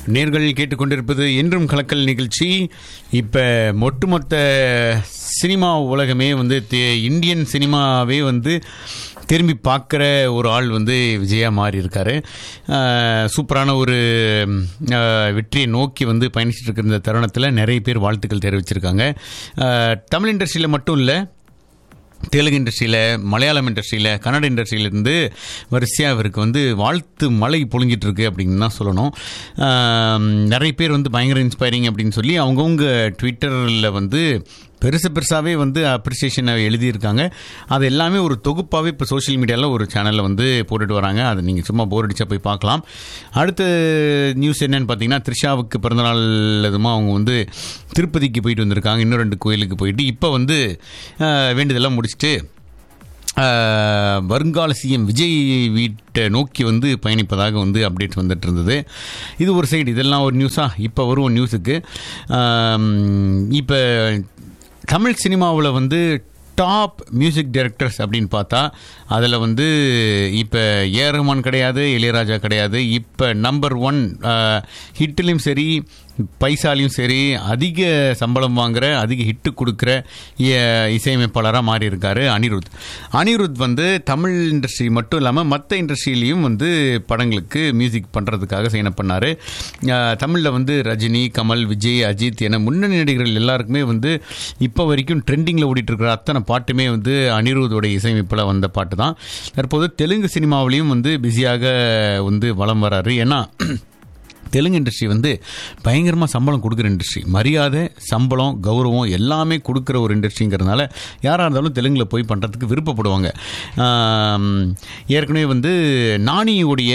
நேர்கள் கேட்டுக்கொண்டிருப்பது என்றும் கலக்கல் நிகழ்ச்சி. இப்போ ஒட்டுமொத்த சினிமா உலகமே வந்து இந்தியன் சினிமாவே வந்து திரும்பி பார்க்குற ஒரு ஆள் வந்து விஜயா மாறி இருக்காரு. சூப்பரான ஒரு வெற்றியை நோக்கி வந்து பயணிச்சுட்டு இருக்கிற இந்த தருணத்தில் நிறைய பேர் வாழ்த்துக்கள் தெரிவிச்சிருக்காங்க. தமிழ் இண்டஸ்ட்ரியில் மட்டும் இல்லை, தெலுங்கு இண்டஸ்ட்ரியில், மலையாளம் இண்டஸ்ட்ரியில், கன்னட இண்டஸ்ட்ரியிலேருந்து வரிசையாக அவருக்கு வந்து வாழ்த்து மழை பொழிஞ்சிட்டு இருக்கு அப்படின்னு தான் சொல்லணும். நிறைய பேர் வந்து பயங்கர இன்ஸ்பைரிங் அப்படின்னு சொல்லி அவங்கவுங்க ட்விட்டரில் வந்து பெருசாகவே வந்து அப்ரிசியேஷனை எழுதியிருக்காங்க. அது எல்லாமே ஒரு தொகுப்பாகவே இப்போ சோஷியல் மீடியாவில் ஒரு சேனலில் வந்து போட்டுட்டு வராங்க. அதை நீங்கள் சும்மா போர் அடிச்சா போய் பார்க்கலாம். அடுத்த நியூஸ் என்னன்னு பார்த்தீங்கன்னா, த்ரிஷாவுக்கு பிறந்தநாள் அதுமா அவங்க வந்து திருப்பதிக்கு போயிட்டு வந்திருக்காங்க. இன்னும் 2 கோயிலுக்கு போயிட்டு இப்போ வந்து வேண்டியதெல்லாம் முடிச்சுட்டு வருங்கால சிஎம் விஜய் வீட்டை நோக்கி வந்து பயணிப்பதாக வந்து அப்டேட் வந்துட்டு இருந்தது. இது ஒரு சைடு. இதெல்லாம் ஒரு நியூஸாக. இப்போ வரும் நியூஸுக்கு. இப்போ தமிழ் சினிமாவில் வந்து டாப் மியூசிக் டைரக்டர்ஸ் அப்படின்னு பார்த்தா அதில் வந்து இப்போ ஏ ரஹ்மான் கிடையாது, இளையராஜா கிடையாது. இப்போ நம்பர் 1 ஹிட்லையும் சரி பைசாலையும் சரி அதிக சம்பளம் வாங்குகிற, அதிக ஹிட்டு கொடுக்குற இசையமைப்பாளராக மாறி இருக்கார் அனிருத் வந்து தமிழ் இண்டஸ்ட்ரி மட்டும் இல்லாமல் மற்ற இண்டஸ்ட்ரியிலையும் வந்து படங்களுக்கு மியூசிக் பண்ணுறதுக்காக சைன் பண்ணார். தமிழில் வந்து ரஜினி, கமல், விஜய், அஜித் என முன்னணி நடிகர்கள் எல்லாருக்குமே வந்து இப்போ வரைக்கும் ட்ரெண்டிங்கில் ஓடிட்டுருக்கிற அத்தனை பாட்டுமே வந்து அனிருத்தோடைய இசையமைப்பில் வந்த பாட்டு தான். தற்போது தெலுங்கு சினிமாவிலையும் வந்து பிஸியாக வந்து வலம் வராரு. ஏன்னா தெலுங்கு இண்டஸ்ட்ரி வந்து பயங்கரமாக சம்பளம் கொடுக்குற இண்டஸ்ட்ரி. மரியாதை, சம்பளம், கௌரவம் எல்லாமே கொடுக்குற ஒரு இண்டஸ்ட்ரிங்கிறதுனால யாராக இருந்தாலும் தெலுங்கில் போய் பண்ணுறதுக்கு விருப்பப்படுவாங்க. ஏற்கனவே வந்து நானியுடைய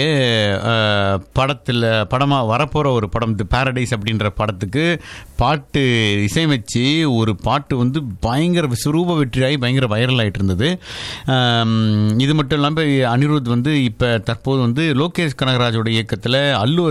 படமாக வரப்போகிற ஒரு படம் தி பாரடைஸ் அப்படின்ற படத்துக்கு பாட்டு இசையமைச்சு ஒரு பாட்டு வந்து பயங்கர விஸ்வரூப வெற்றியாகி பயங்கர வைரல் ஆகிட்டு இருந்தது. இது மட்டும் இல்லாமல் அனிருத் வந்து இப்போ தற்போது வந்து லோகேஷ் கனகராஜோட இயக்கத்தில் அல்லு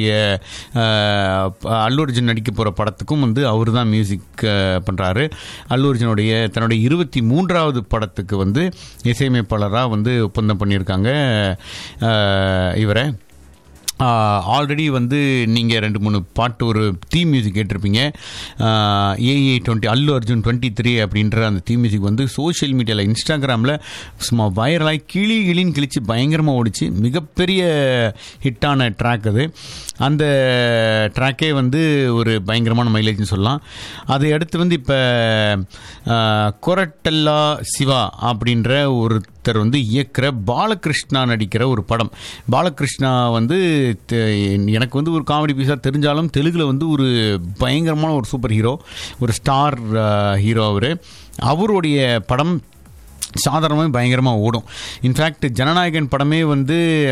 அர்ஜுன் நடிக்க போகிற படத்துக்கும் வந்து அவர் தான் மியூசிக் பண்ணுறாரு. அல்லு அர்ஜுனுடைய தன்னுடைய 23வது படத்துக்கு வந்து இசையமைப்பாளராக வந்து ஒப்பந்தம் பண்ணியிருக்காங்க இவரை. ஆல்ரெடி வந்து நீங்கள் 2-3 பாட்டு ஒரு தீம் மியூசிக் கேட்டிருப்பீங்க. AA20 அல்லு அர்ஜுன் 23 அப்படின்ற அந்த தீம் மியூசிக் வந்து சோஷியல் மீடியாவில், இன்ஸ்டாகிராமில் சும்மா வைரலாகி கிளின்னு கிழிச்சு பயங்கரமாக ஓடிச்சு. மிகப்பெரிய ஹிட்டான ட்ராக் அது. அந்த ட்ராக்கே வந்து ஒரு பயங்கரமான மைலேஜ்னு சொல்லலாம். அதை அடுத்து வந்து இப்போ கொரட்டல்லா சிவா அப்படின்ற ஒருத்தர் வந்து இயக்கிற பாலகிருஷ்ணா நடிக்கிற ஒரு படம். பாலகிருஷ்ணா வந்து எனக்கு வந்து ஒரு காமெடி பீஸாக தெரிஞ்சாலும் தெலுங்கில் வந்து ஒரு பயங்கரமான ஒரு சூப்பர் ஹீரோ, ஒரு ஸ்டார் ஹீரோ. அவருடைய படம் சாதாரணமாக பயங்கரமாக ஓடும். இன்ஃபேக்ட் ஜனநாயகன் படமே வந்து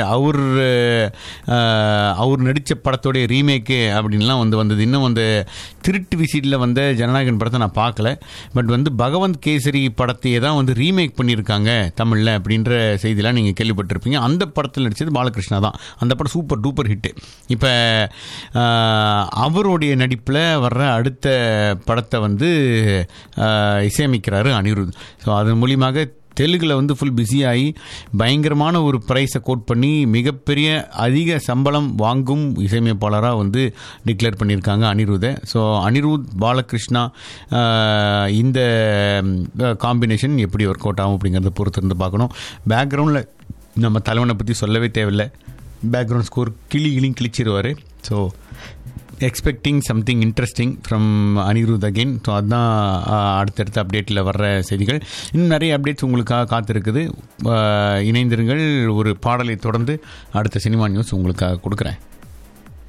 அவர் நடித்த படத்தோடைய ரீமேக்கு அப்படின்லாம் வந்து வந்தது. இன்னும் வந்து திருட்டு விசிட்டில் வந்த ஜனநாயகன் படத்தை நான் பார்க்கல. பட் வந்து பகவந்த் கேசரி படத்தையே தான் வந்து ரீமேக் பண்ணியிருக்காங்க தமிழில் அப்படின்ற செய்தியெலாம் நீங்கள் கேள்விப்பட்டிருப்பீங்க. அந்த படத்தில் நடித்தது பாலகிருஷ்ணா தான். அந்த படம் சூப்பர் டூப்பர் ஹிட்டு. இப்போ அவருடைய நடிப்பில் வர்ற அடுத்த படத்தை வந்து இசையமைக்கிறாரு அனிருத். ஸோ அதன் மூலியமாக தெலுங்கில் வந்து ஃபுல் பிஸியாகி பயங்கரமான ஒரு ப்ரைஸை கோட் பண்ணி மிகப்பெரிய அதிக சம்பளம் வாங்கும் இசையமைப்பாளராக வந்து டிக்ளேர் பண்ணியிருக்காங்க அனிருத்தை. ஸோ அனிருத் பாலகிருஷ்ணா இந்த காம்பினேஷன் எப்படி ஒர்க் அவுட் ஆகும் அப்படிங்கிறத பொறுத்து இருந்து பார்க்கணும். பேக்ரவுண்டில் நம்ம தலைவனை பற்றி சொல்லவே தேவையில்லை. Background score கிழிச்சிருவார். So expecting something interesting from Anirudh again. So அதுதான் அடுத்தடுத்த அப்டேட்டில் வர்ற செய்திகள். இன்னும் நிறைய அப்டேட்ஸ் உங்களுக்காக காத்திருக்குது. இணைந்திருங்கள். ஒரு பாடலை தொடர்ந்து அடுத்த சினிமா நியூஸ் உங்களுக்காக கொடுக்குறேன்.